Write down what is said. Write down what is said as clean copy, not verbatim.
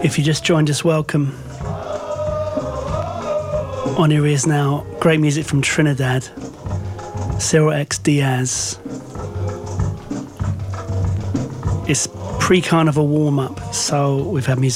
If you just joined us, welcome. On your ears now, great music from Trinidad, Cyril X Diaz. It's pre-carnival warm-up, so we've had music